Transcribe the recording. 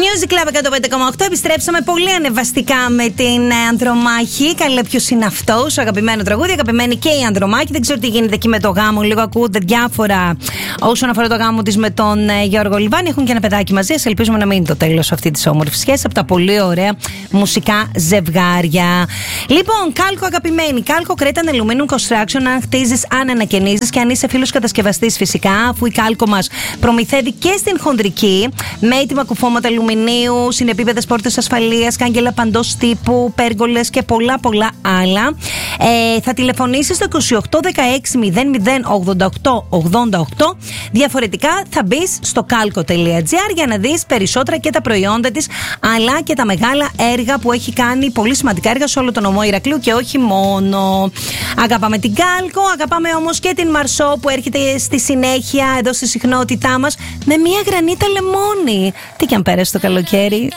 Music Club 105,8. Επιστρέψαμε πολύ ανεβαστικά με την Ανδρομάχη. Καλέ, ποιος είναι αυτός? Αγαπημένο τραγούδι, αγαπημένη και η Ανδρομάχη. Δεν ξέρω τι γίνεται εκεί με το γάμο. Λίγο ακούγονται διάφορα όσον αφορά το γάμο της με τον Γιώργο Λιβάνη. Έχουν και ένα παιδάκι μαζί. Ας ελπίζουμε να μην είναι το τέλος αυτή της όμορφης σχέσης. Από τα πολύ ωραία μουσικά ζευγάρια. Λοιπόν, Κάλκο αγαπημένη. Κάλκο Cretan Aluminum Construction. Αν χτίζεις, αν ανακαινίζεις και αν είσαι φίλος κατασκευαστής φυσικά, αφού η Κάλκο μας προμηθεύει και στην χονδρική με έτοιμα κουφώματα αλουμινίου, συνεπίπεδες πόρτες ασφαλείας, κάγκελα παντός τύπου, πέργολες και πολλά άλλα. Θα τηλεφωνήσεις στο 28 16 00 88 88. Διαφορετικά θα μπεις στο calco.gr για να δεις περισσότερα και τα προϊόντα της, αλλά και τα μεγάλα έργα που έχει κάνει, πολύ σημαντικά έργα σε όλο τον νομό Ηρακλείου και όχι μόνο. Αγαπάμε την Κάλκο, αγαπάμε όμως και την Μαρσό που έρχεται στη συνέχεια εδώ στη συχνότητά μας με μια γρανίτα λεμόνι. Τι κι αν πέρασε το καλοκαίρι.